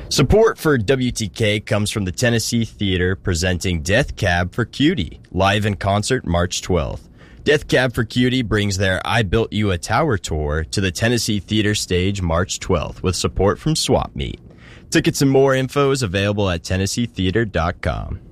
Support for WTK comes from the Tennessee Theater presenting Death Cab for Cutie, live in concert March 12th. Death Cab for Cutie brings their I Built You a Tower tour to the Tennessee Theater stage March 12th with support from Swap Meet. Tickets and more info is available at TennesseeTheater.com.